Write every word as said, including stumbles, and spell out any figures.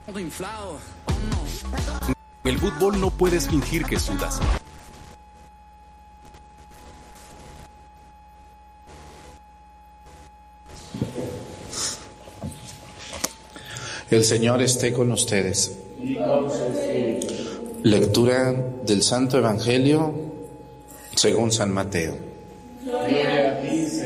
En el fútbol no puedes fingir que sudas. El Señor esté con ustedes. Lectura del Santo Evangelio según San Mateo. Gloria a ti,